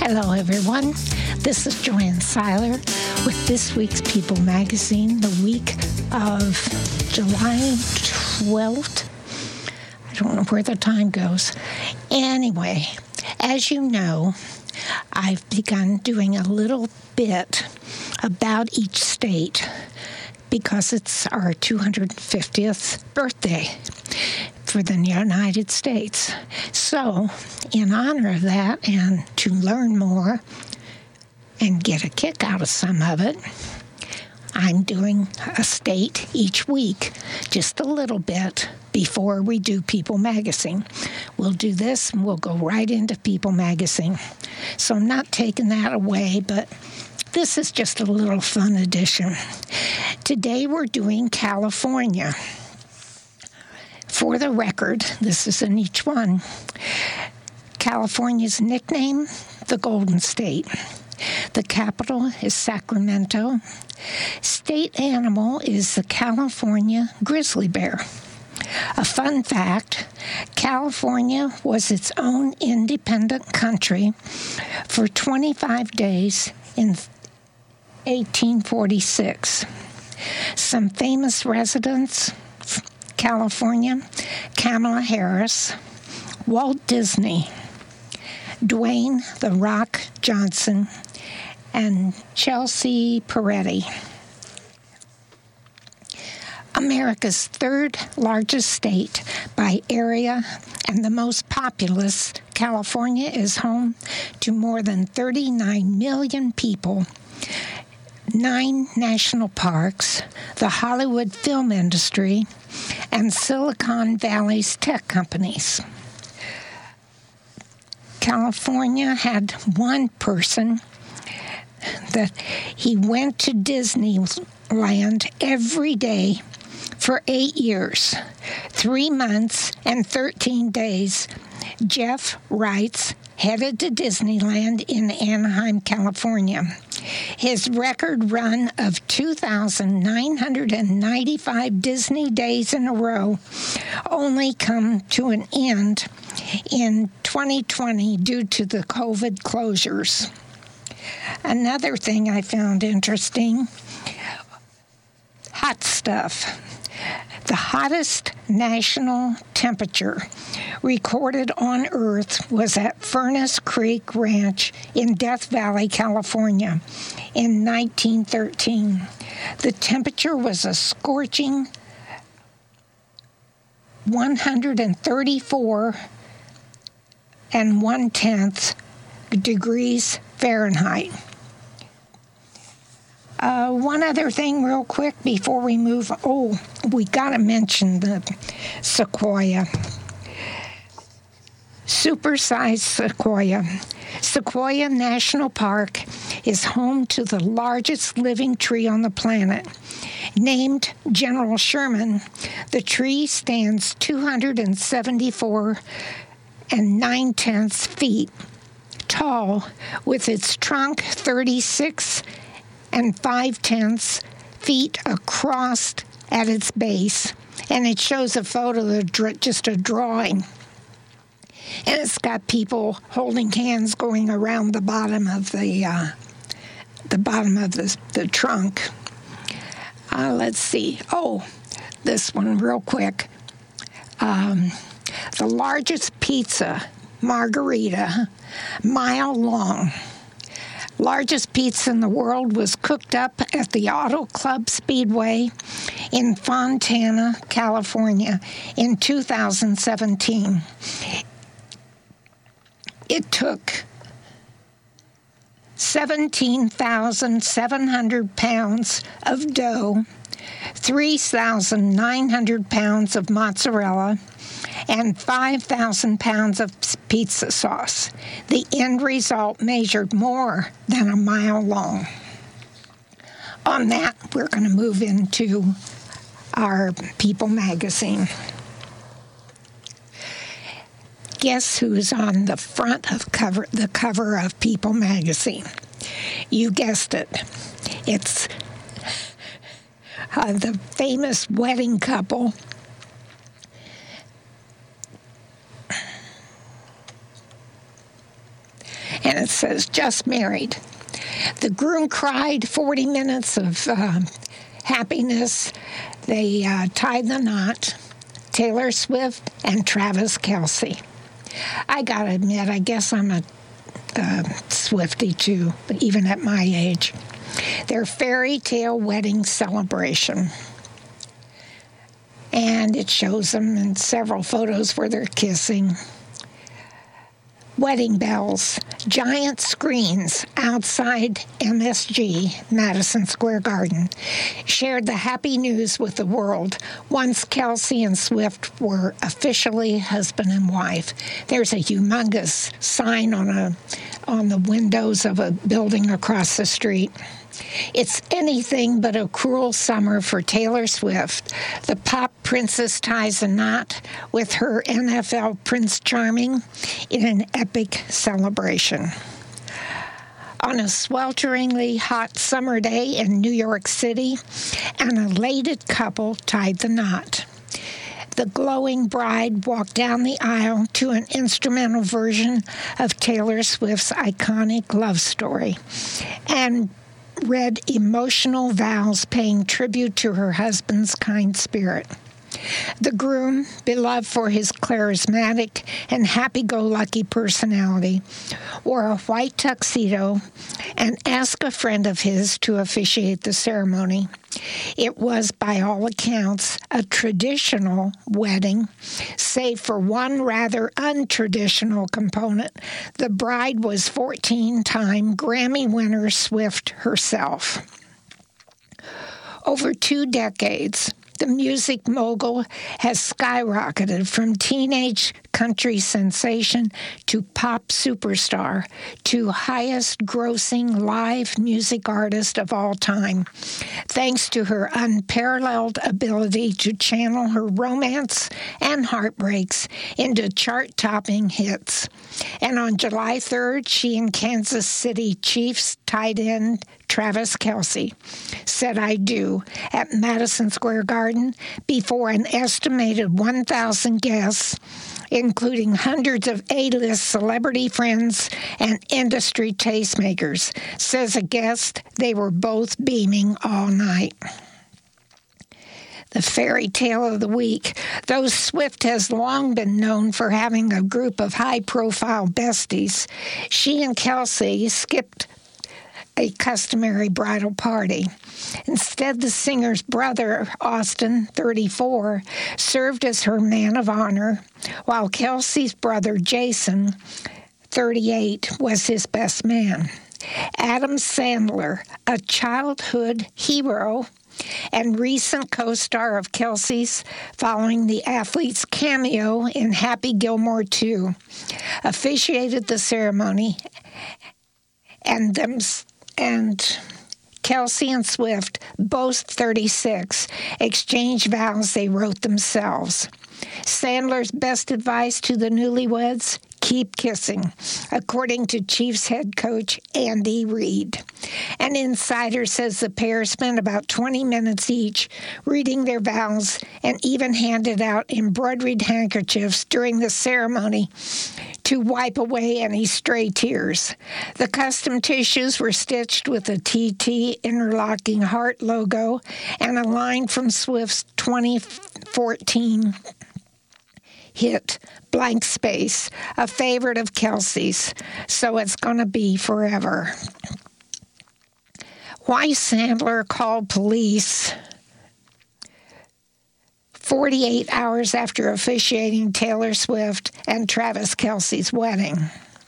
Hello, everyone. This is Joanne Seiler with this week's People Magazine, the week of July 12th. I don't know where the time goes. Anyway, as you know, I've begun doing a little bit about each state because it's our 250th birthday for the United States. So, in honor of that and to learn more and get a kick out of some of it, I'm doing a state each week, just a little bit before we do People Magazine. We'll do this and we'll go right into People Magazine. So I'm not taking that away, but this is just a little fun addition. Today we're doing California. For the record, this is in each one. California's nickname, the Golden State. The capital is Sacramento. State animal is the California grizzly bear. A fun fact, California was its own independent country for 25 days in 1846. Some famous residents, California, Kamala Harris, Walt Disney, Dwayne "The Rock" Johnson, and Chelsea Peretti. America's third largest state by area and the most populous, California is home to more than 39 million people, 9 national parks, the Hollywood film industry, and Silicon Valley's tech companies. California had one person that he went to Disneyland every day for 8 years, 3 months and 13 days. Jeff Wrights headed to Disneyland in Anaheim, California. His record run of 2,995 Disney days in a row only come to an end in 2020 due to the COVID closures. Another thing I found interesting, hot stuff. The hottest national temperature recorded on Earth was at Furnace Creek Ranch in Death Valley, California in 1913. The temperature was a scorching 134.1 degrees Fahrenheit. One other thing real quick before we move. We got to mention the sequoia. Supersized sequoia. Sequoia National Park is home to the largest living tree on the planet. Named General Sherman, the tree stands 274.9 feet tall, with its trunk 36.5 feet across at its base. And it shows a photo, just a drawing. And it's got people holding hands going around the bottom of the trunk. Let's see. This one real quick. The largest pizza, margarita, mile long. Largest pizza in the world was cooked up at the Auto Club Speedway in Fontana, California in 2017. It took 17,700 pounds of dough, 3,900 pounds of mozzarella, and 5,000 pounds of pizza sauce. The end result measured more than a mile long. On that, we're going to move into our People Magazine. Guess who's on the front of the cover of People Magazine? You guessed it. It's the famous wedding couple, and it says, "Just married." The groom cried 40 minutes of happiness. They tied the knot. Taylor Swift and Travis Kelce. I gotta admit, I guess I'm a Swiftie too, but even at my age. Their fairy tale wedding celebration. And it shows them in several photos where they're kissing. Wedding bells, giant screens outside MSG, Madison Square Garden, shared the happy news with the world once Kelce and Swift were officially husband and wife. There's a humongous sign on the windows of a building across the street. It's anything but a cruel summer for Taylor Swift. The pop princess ties a knot with her NFL Prince Charming in an epic celebration. On a swelteringly hot summer day in New York City, an elated couple tied the knot. The glowing bride walked down the aisle to an instrumental version of Taylor Swift's iconic love story and read emotional vows paying tribute to her husband's kind spirit. The groom, beloved for his charismatic and happy-go-lucky personality, wore a white tuxedo and asked a friend of his to officiate the ceremony. It was, by all accounts, a traditional wedding, save for one rather untraditional component. The bride was 14-time Grammy winner Swift herself. Over 2 decades, the music mogul has skyrocketed from teenage country sensation to pop superstar to highest grossing live music artist of all time, thanks to her unparalleled ability to channel her romance and heartbreaks into chart-topping hits. And on July 3rd, she and Kansas City Chiefs tight end Travis Kelce said "I do" at Madison Square Garden before an estimated 1,000 guests, including hundreds of A-list celebrity friends and industry tastemakers. Says a guest, they were both beaming all night. The fairy tale of the week. Though Swift has long been known for having a group of high-profile besties, she and Kelce skipped a customary bridal party. Instead, the singer's brother, Austin, 34, served as her man of honor, while Kelce's brother, Jason, 38, was his best man. Adam Sandler, a childhood hero and recent co-star of Kelce's following the athlete's cameo in Happy Gilmore 2, officiated the ceremony, and Kelce and Swift, both 36, exchanged vows they wrote themselves. Sandler's best advice to the newlyweds: keep kissing, according to Chiefs head coach Andy Reid. An insider says the pair spent about 20 minutes each reading their vows and even handed out embroidered handkerchiefs during the ceremony to wipe away any stray tears. The custom tissues were stitched with a TT interlocking heart logo and a line from Swift's 2014 hit Blank Space, a favorite of Kelce's, so it's going to be forever. Why Sandler called police 48 hours after officiating Taylor Swift and Travis Kelce's wedding.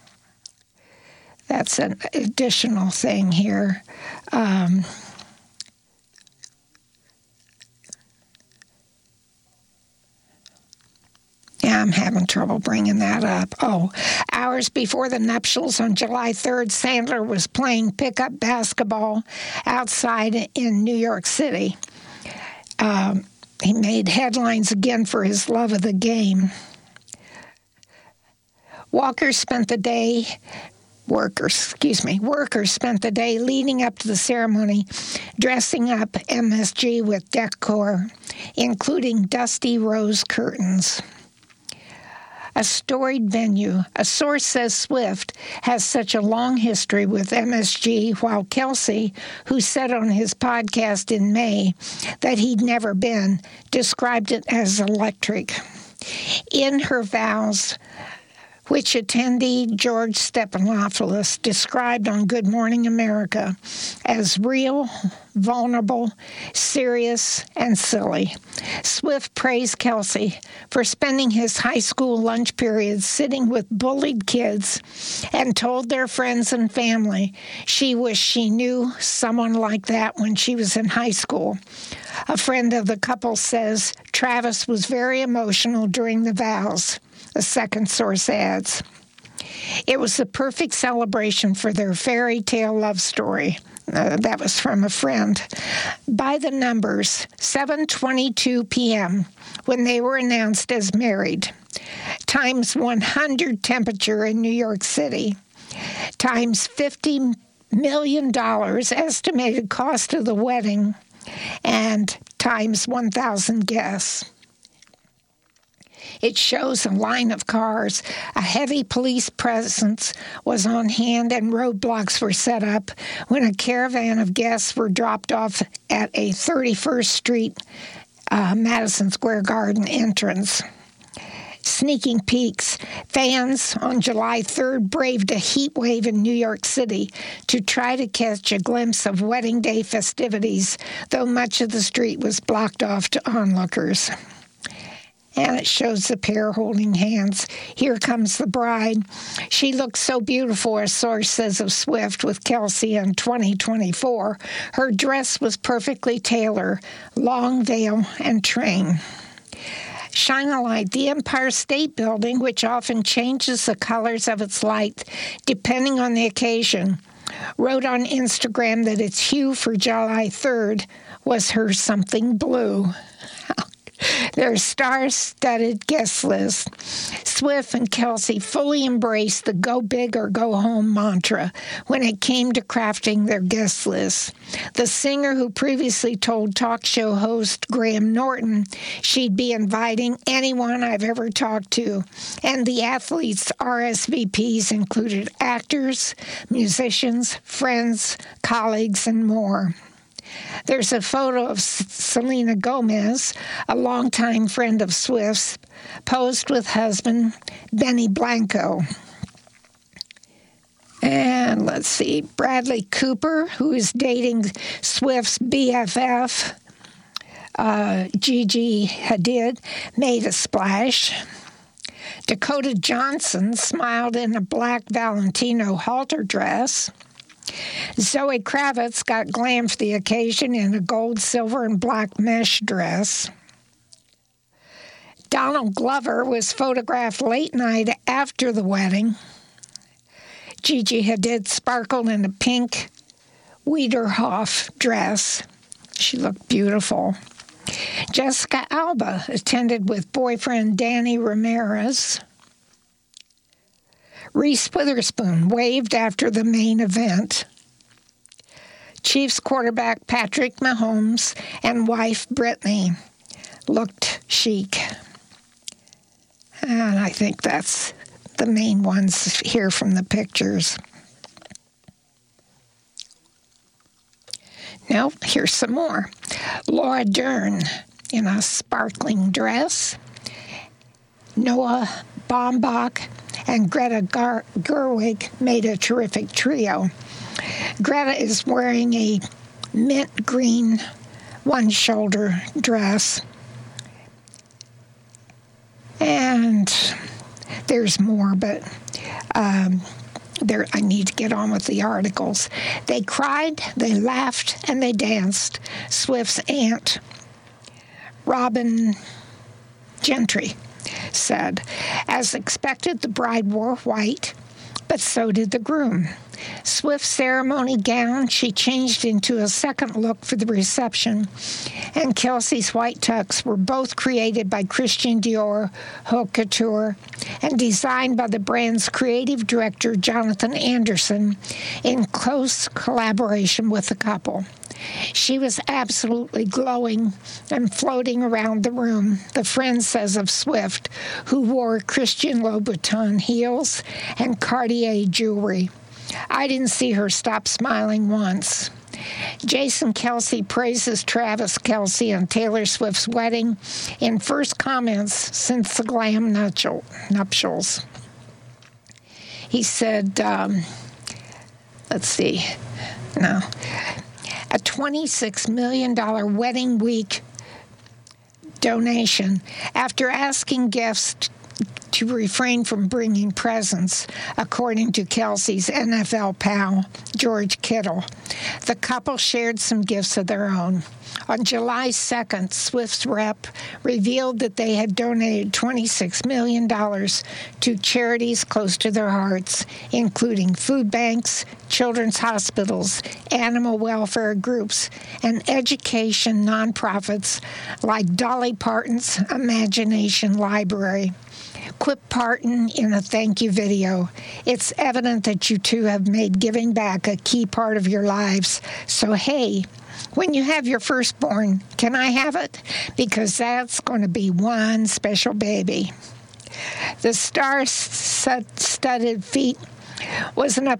That's an additional thing here. Yeah, I'm having trouble bringing that up. Hours before the nuptials on July 3rd, Sandler was playing pickup basketball outside in New York City. He made headlines again for his love of the game. Workers spent the day leading up to the ceremony dressing up MSG with decor, including dusty rose curtains. a storied venue. A source says Swift has such a long history with MSG, while Kelsey, who said on his podcast in May that he'd never been, described it as electric. In her vows, which attendee George Stephanopoulos described on Good Morning America as real, vulnerable, serious, and silly. Swift praised Kelsey for spending his high school lunch periods sitting with bullied kids and told their friends and family she wished she knew someone like that when she was in high school. A friend of the couple says Travis was very emotional during the vows. The second source adds, it was the perfect celebration for their fairy tale love story. That was from a friend. By the numbers, 7:22 p.m., when they were announced as married, times 100 temperature in New York City, times $50 million estimated cost of the wedding, and times 1,000 guests. It shows a line of cars. A heavy police presence was on hand and roadblocks were set up when a caravan of guests were dropped off at a 31st Street Madison Square Garden entrance. Sneaking peeks, fans on July 3rd braved a heat wave in New York City to try to catch a glimpse of wedding day festivities, though much of the street was blocked off to onlookers. And it shows the pair holding hands. Here comes the bride. She looks so beautiful, a source says of Swift with Kelsey in 2024. Her dress was perfectly tailored, long veil and train. Shine a light. The Empire State Building, which often changes the colors of its light depending on the occasion, wrote on Instagram that its hue for July 3rd was her something blue. Their star-studded guest list. Swift and Kelsey fully embraced the go big or go home mantra when it came to crafting their guest list. The singer who previously told talk show host Graham Norton she'd be inviting anyone I've ever talked to, and the athletes' RSVPs included actors, musicians, friends, colleagues, and more. There's a photo of Selena Gomez, a longtime friend of Swift's, posed with husband Benny Blanco. And let's see, Bradley Cooper, who is dating Swift's BFF, Gigi Hadid, made a splash. Dakota Johnson smiled in a black Valentino halter dress. Zoe Kravitz got glam for the occasion in a gold, silver, and black mesh dress. Donald Glover was photographed late night after the wedding. Gigi Hadid sparkled in a pink Wiederhoff dress. She looked beautiful. Jessica Alba attended with boyfriend Danny Ramirez. Reese Witherspoon waved after the main event. Chiefs quarterback Patrick Mahomes and wife Brittany looked chic. And I think that's the main ones here from the pictures. Now, here's some more. Laura Dern in a sparkling dress. Noah Baumbach and Greta Gerwig made a terrific trio. Greta is wearing a mint green one-shoulder dress. And there's more, but I need to get on with the articles. They cried, they laughed, and they danced. Swift's aunt, Robin Gentry, said, as expected, the bride wore white, but so did the groom. Swift's ceremony gown she changed into a second look for the reception, and Kelsey's white tux were both created by Christian Dior Haute Couture and designed by the brand's creative director, Jonathan Anderson, in close collaboration with the couple. She was absolutely glowing and floating around the room, the friend says of Swift, who wore Christian Louboutin heels and Cartier jewelry. I didn't see her stop smiling once. Jason Kelce praises Travis Kelce and Taylor Swift's wedding in first comments since the glam nuptials. He said, a $26 million wedding week donation after asking guests to refrain from bringing presents, according to Kelce's NFL pal, George Kittle. The couple shared some gifts of their own. On July 2nd, Swift's rep revealed that they had donated $26 million to charities close to their hearts, including food banks, children's hospitals, animal welfare groups, and education nonprofits like Dolly Parton's Imagination Library. Quip Parton in a thank you video. It's evident that you two have made giving back a key part of your lives. So, hey, when you have your firstborn, can I have it? Because that's going to be one special baby. The star-studded feat was an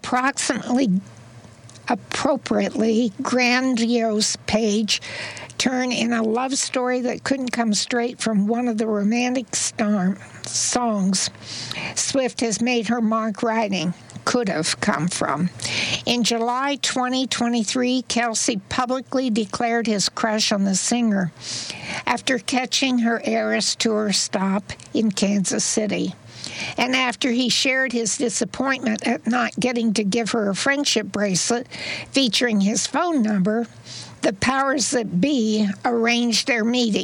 appropriately grandiose page turn in a love story that couldn't come straight from one of the romantic songs Swift has made her mark writing could have come from. In July 2023, Kelce publicly declared his crush on the singer after catching her Eras Tour stop in Kansas City. And after he shared his disappointment at not getting to give her a friendship bracelet featuring his phone number, the powers that be arranged their meet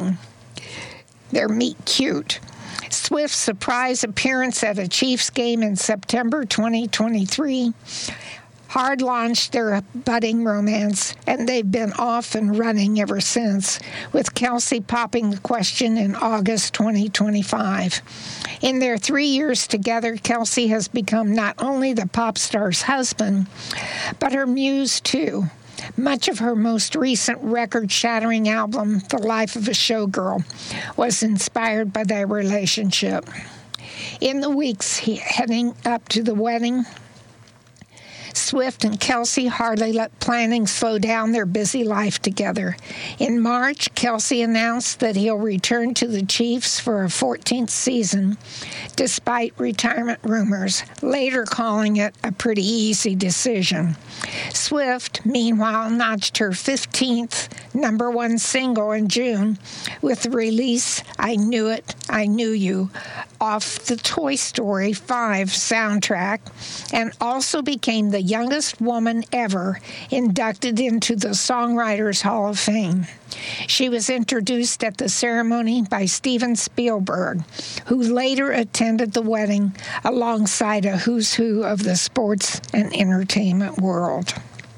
cute. Swift's surprise appearance at a Chiefs game in September 2023 hard-launched their budding romance, and they've been off and running ever since, with Kelce popping the question in August 2025. In their 3 years together, Kelce has become not only the pop star's husband, but her muse, too. Much of her most recent record-shattering album, The Life of a Showgirl, was inspired by their relationship. In the weeks heading up to the wedding, Swift and Kelce hardly let planning slow down their busy life together. In March, Kelce announced that he'll return to the Chiefs for a 14th season, despite retirement rumors, later calling it a pretty easy decision. Swift, meanwhile, notched her 15th number one single in June with the release I Knew It, I Knew You off the Toy Story 5 soundtrack, and also became the youngest woman ever inducted into the Songwriters Hall of Fame. She was introduced at the ceremony by Steven Spielberg, who later attended the wedding alongside a who's who of the sports and entertainment world.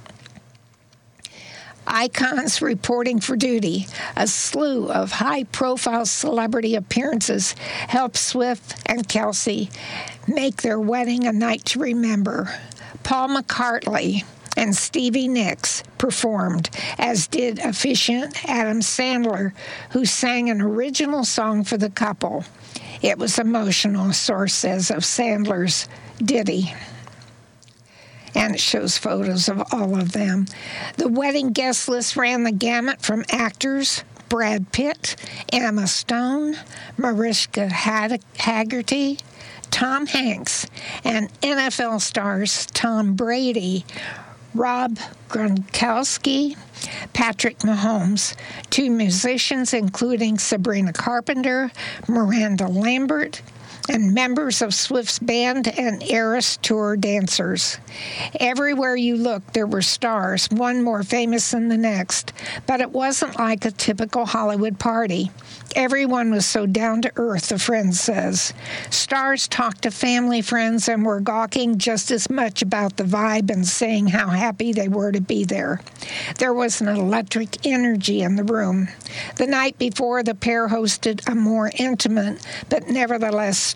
Icons reporting for duty. A slew of high-profile celebrity appearances helped Swift and Kelce make their wedding a night to remember. Paul McCartney and Stevie Nicks performed, as did officiant Adam Sandler, who sang an original song for the couple. It was emotional, a source says, of Sandler's ditty. And it shows photos of all of them. The wedding guest list ran the gamut from actors Brad Pitt, Emma Stone, Mariska Hargitay, Tom Hanks, and NFL stars Tom Brady, Rob Gronkowski, Patrick Mahomes, to musicians including Sabrina Carpenter, Miranda Lambert, and members of Swift's band and Eras Tour dancers. Everywhere you looked, there were stars, one more famous than the next, but it wasn't like a typical Hollywood party. Everyone was so down to earth, the friend says. Stars talked to family friends and were gawking just as much about the vibe and saying how happy they were to be there. There was an electric energy in the room. The night before, the pair hosted a more intimate but nevertheless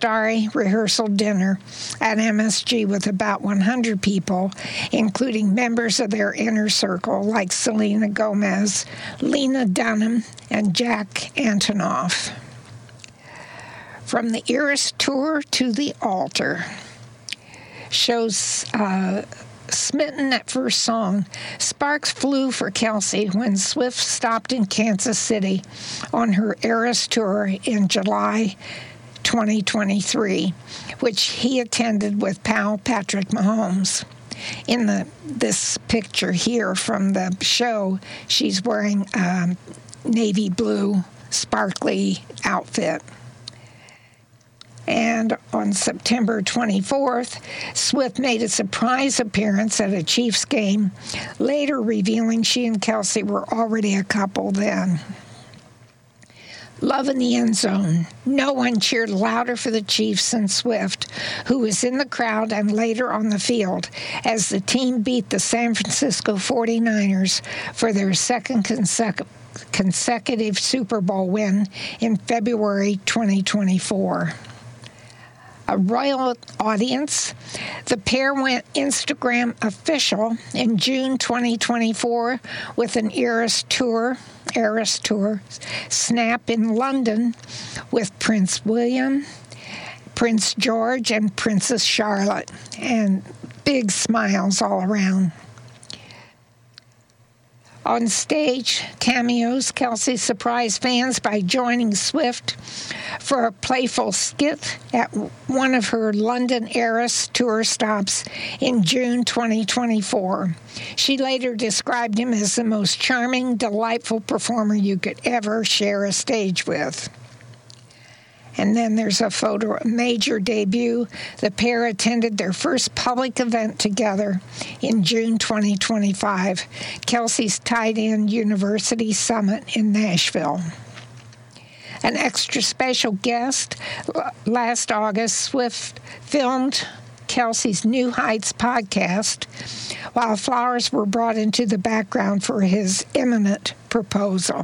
starry rehearsal dinner at MSG with about 100 people, including members of their inner circle like Selena Gomez, Lena Dunham, and Jack Antonoff. From the Eras Tour to the Altar shows Smitten at First Song. Sparks flew for Kelsey when Swift stopped in Kansas City on her Eras Tour in July 2023, which he attended with pal Patrick Mahomes. In this picture here from the show, she's wearing a navy blue sparkly outfit. And on September 24th, Swift made a surprise appearance at a Chiefs game, later revealing she and Kelsey were already a couple then. Love in the end zone. No one cheered louder for the Chiefs than Swift, who was in the crowd and later on the field as the team beat the San Francisco 49ers for their second consecutive Super Bowl win in February 2024. A royal audience. The pair went Instagram official in June 2024 with an Eras Tour snap in London with Prince William, Prince George, and Princess Charlotte, and big smiles all around. On stage, cameos, Kelsey surprised fans by joining Swift for a playful skit at one of her London Eras Tour stops in June 2024. She later described him as the most charming, delightful performer you could ever share a stage with. And then there's a photo, a major debut. The pair attended their first public event together in June 2025, Kelsey's Tight End University Summit in Nashville. An extra special guest, last August, Swift filmed Kelsey's New Heights podcast while flowers were brought into the background for his imminent proposal.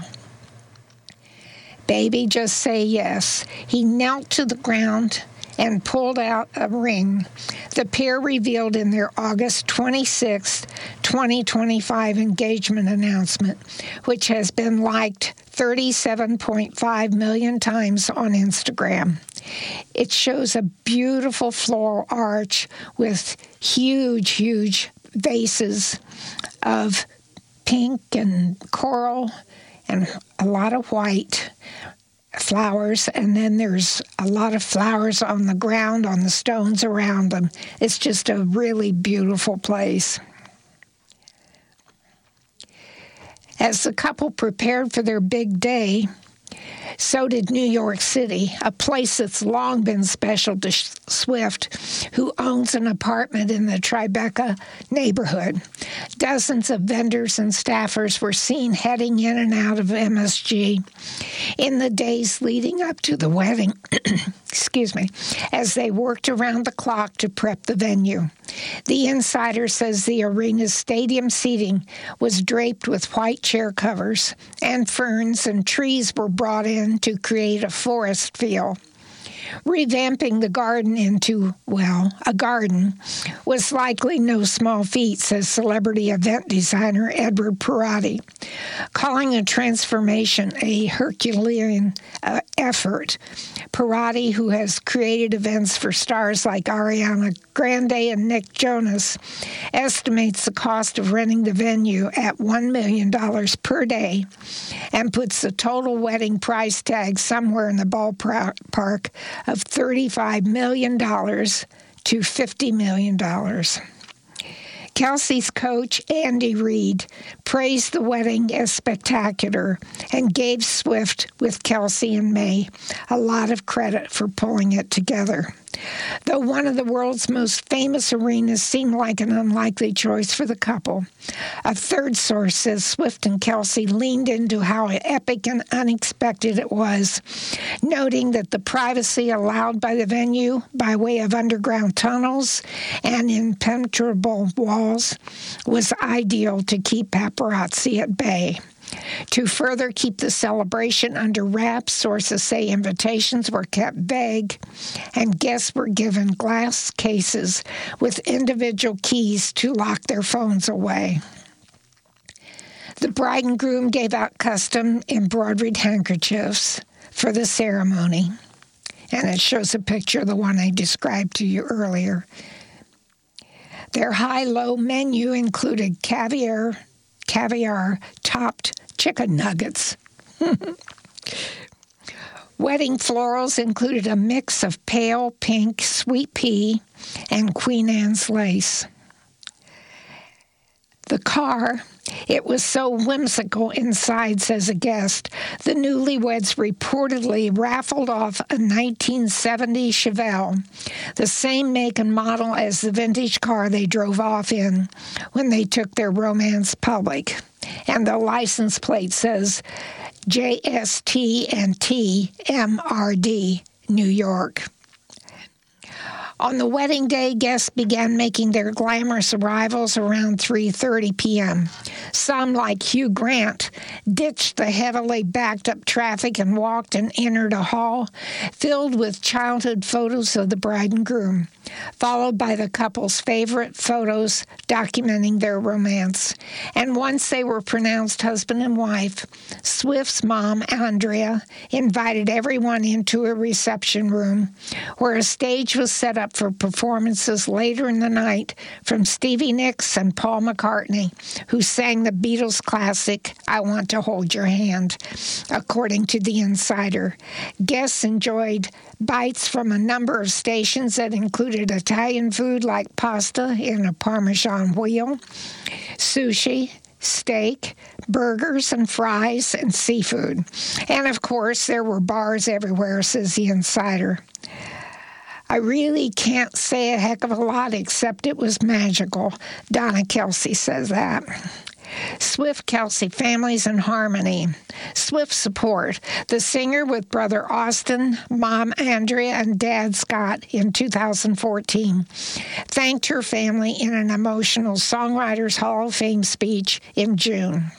Baby, just say yes. He knelt to the ground and pulled out a ring. The pair revealed in their August 26, 2025 engagement announcement, which has been liked 37.5 million times on Instagram. It shows a beautiful floral arch with huge vases of pink and coral and a lot of white flowers, and then there's a lot of flowers on the ground, on the stones around them. It's just a really beautiful place. As the couple prepared for their big day, so did New York City, a place that's long been special to Swift, who owns an apartment in the Tribeca neighborhood. Dozens of vendors and staffers were seen heading in and out of MSG in the days leading up to the wedding, as they worked around the clock to prep the venue. The insider says the arena's stadium seating was draped with white chair covers, and ferns and trees were brought in to create a forest feel. Revamping the garden into, a garden was likely no small feat, says celebrity event designer Edward Parati, calling a transformation a Herculean effort. Parati, who has created events for stars like Ariana Grande and Nick Jonas, estimates the cost of renting the venue at $1 million per day and puts the total wedding price tag somewhere in the ballpark of $35 million to $50 million. Kelsey's coach, Andy Reid, praised the wedding as spectacular and gave Swift, with Kelsey and May, a lot of credit for pulling it together. Though one of the world's most famous arenas seemed like an unlikely choice for the couple, a third source says Swift and Kelsey leaned into how epic and unexpected it was, noting that the privacy allowed by the venue by way of underground tunnels and impenetrable walls was ideal to keep paparazzi at bay. To further keep the celebration under wraps, sources say invitations were kept vague, and guests were given glass cases with individual keys to lock their phones away. The bride and groom gave out custom embroidered handkerchiefs for the ceremony, and it shows a picture of the one I described to you earlier. Their high-low menu included caviar-topped chicken nuggets. Wedding florals included a mix of pale pink sweet pea and Queen Anne's lace. The car, it was so whimsical inside, says a guest. The newlyweds reportedly raffled off a 1970 Chevelle, the same make and model as the vintage car they drove off in when they took their romance public. And the license plate says JST and TMRD, New York. On the wedding day, guests began making their glamorous arrivals around 3:30 p.m. Some, like Hugh Grant, ditched the heavily backed-up traffic and walked and entered a hall filled with childhood photos of the bride and groom, followed by the couple's favorite photos documenting their romance. And once they were pronounced husband and wife, Swift's mom, Andrea, invited everyone into a reception room where a stage was set up for performances later in the night from Stevie Nicks and Paul McCartney, who sang the Beatles classic, I Want to Hold Your Hand, according to The Insider. Guests enjoyed bites from a number of stations that included Italian food like pasta in a Parmesan wheel, sushi, steak, burgers and fries, and seafood. And of course, there were bars everywhere, says The Insider. I really can't say a heck of a lot except it was magical. Donna Kelsey says that. Swift-Kelsey Families in Harmony. Swift support. The singer with brother Austin, mom Andrea, and dad Scott in 2014 thanked her family in an emotional Songwriters Hall of Fame speech in June.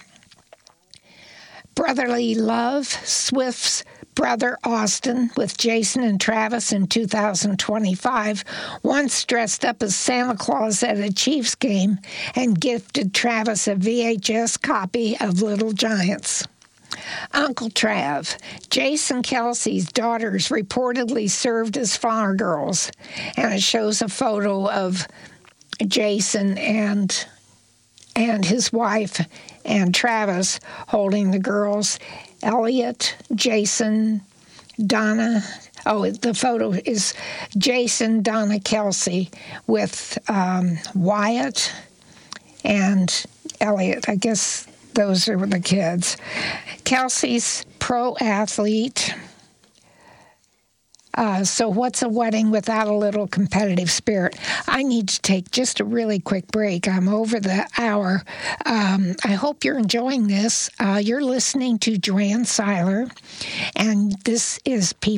Brotherly love. Swift's brother Austin with Jason and Travis in 2025 once dressed up as Santa Claus at a Chiefs game and gifted Travis a VHS copy of Little Giants. Uncle Trav. Jason Kelsey's daughters reportedly served as farm girls, and it shows a photo of Jason and his wife and Travis holding the girls. Elliot, Jason, Donna. Oh, the photo is Jason, Donna Kelsey with Wyatt and Elliot. I guess those are the kids. Kelsey's pro athlete. So what's a wedding without a little competitive spirit? I need to take just a really quick break. I'm over the hour. I hope you're enjoying this. You're listening to Joanne Seiler, and this is People